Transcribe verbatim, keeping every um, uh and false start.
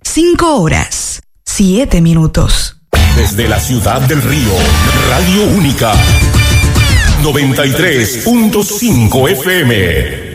cinco horas, siete minutos. Desde la ciudad del Río, Radio Única, noventa y tres punto cinco F M.